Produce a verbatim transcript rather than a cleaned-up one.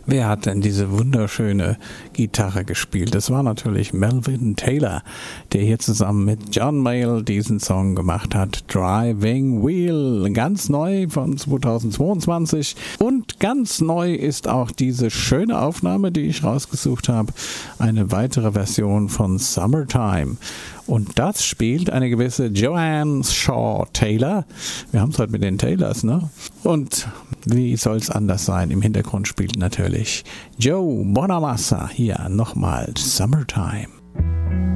Wer hat denn diese wunderschöne Gitarre gespielt? Das war natürlich Melvin Taylor, der hier zusammen mit John Mayall diesen Song gemacht hat. Driving Wheel, ganz neu von zweitausendzweiundzwanzig. Und ganz neu ist auch diese schöne Aufnahme, die ich rausgesucht habe. Eine weitere Version von Summertime. Und das spielt eine gewisse Joanne Shaw Taylor. Wir haben es heute mit den Taylors, ne? Und wie soll es anders sein? Im Hintergrund spielt natürlich Joe Bonamassa. Hier nochmal Summertime.